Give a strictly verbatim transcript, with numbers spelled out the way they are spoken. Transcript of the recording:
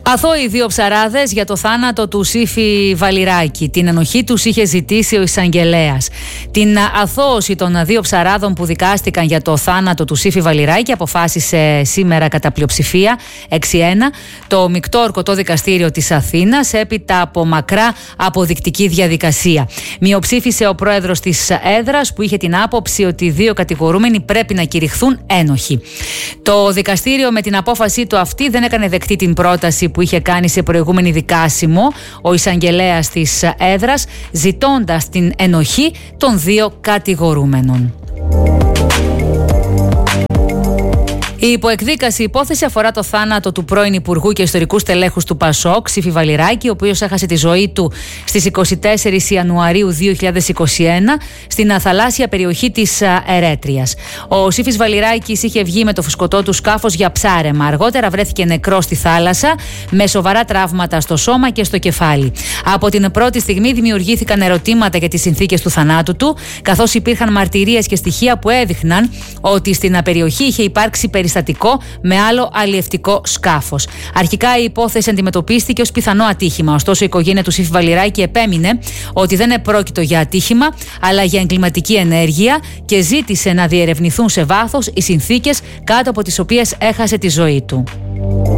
Αθώοι δύο ψαράδες για το θάνατο του Σύφη Βαλιράκη. Την ενοχή τους είχε ζητήσει ο εισαγγελέας. Την αθώωση των δύο ψαράδων που δικάστηκαν για το θάνατο του Σύφη Βαλιράκη αποφάσισε σήμερα κατά πλειοψηφία έξι ένα το μεικτό ορκωτό δικαστήριο της Αθήνας, έπειτα από μακρά αποδεικτική διαδικασία. Μειοψήφισε ο πρόεδρος της έδρας, που είχε την άποψη ότι οι δύο κατηγορούμενοι πρέπει να κηρυχθούν ένοχοι. Το δικαστήριο με την απόφασή του αυτή δεν έκανε δεκτή την πρόταση που είχε κάνει σε προηγούμενη δικάσιμο ο εισαγγελέας της έδρας, ζητώντας την ενοχή των δύο κατηγορούμενων. Η υποεκδίκαση υπόθεση αφορά το θάνατο του πρώην Υπουργού και ιστορικού στελέχους του Πασόκ, Σύφη Βαλιράκη, ο οποίος έχασε τη ζωή του στις εικοστή τέταρτη Ιανουαρίου δύο χιλιάδες είκοσι ένα στην αθαλάσσια περιοχή της Ερέτριας. Ο Σύφης Βαλιράκης είχε βγει με το φουσκωτό του σκάφος για ψάρεμα. Αργότερα βρέθηκε νεκρός στη θάλασσα με σοβαρά τραύματα στο σώμα και στο κεφάλι. Από την πρώτη στιγμή δημιουργήθηκαν ερωτήματα για τις συνθήκες του θανάτου του, καθώς υπήρχαν μαρτυρίες και στοιχεία που έδειχναν ότι στην περιοχή είχε υπάρξει περιστατικό με άλλο αλλιευτικό σκάφος. Αρχικά η υπόθεση αντιμετωπίστηκε ως πιθανό ατύχημα. Ωστόσο, η οικογένεια του Σύφη Βαλιράκη επέμεινε ότι δεν επρόκειτο για ατύχημα, αλλά για εγκληματική ενέργεια και ζήτησε να διερευνηθούν σε βάθος οι συνθήκες κάτω από τις οποίες έχασε τη ζωή του.